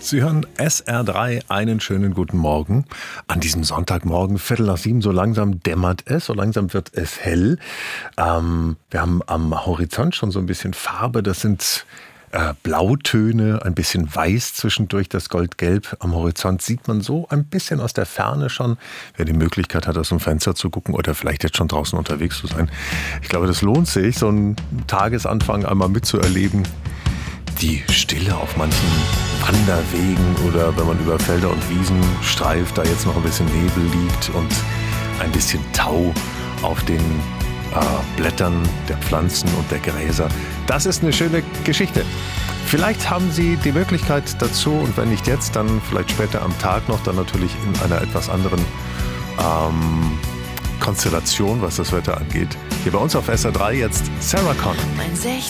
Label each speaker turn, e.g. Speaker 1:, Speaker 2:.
Speaker 1: Sie hören SR3, einen schönen guten Morgen. An diesem Sonntagmorgen, 6:15, so langsam dämmert es, so langsam wird es hell. Wir haben am Horizont schon so ein bisschen Farbe, das sind Blautöne, ein bisschen weiß zwischendurch, das Goldgelb. Am Horizont sieht man so ein bisschen aus der Ferne schon, wer die Möglichkeit hat, aus dem Fenster zu gucken oder vielleicht jetzt schon draußen unterwegs zu sein. Ich glaube, das lohnt sich, so einen Tagesanfang einmal mitzuerleben. Die Stille auf manchen Wanderwegen oder wenn man über Felder und Wiesen streift, da jetzt noch ein bisschen Nebel liegt und ein bisschen Tau auf den Blättern der Pflanzen und der Gräser. Das ist eine schöne Geschichte. Vielleicht haben Sie die Möglichkeit dazu und wenn nicht jetzt, dann vielleicht später am Tag noch, dann natürlich in einer etwas anderen Konstellation, was das Wetter angeht. Hier bei uns auf SR3 jetzt Sarah Connor.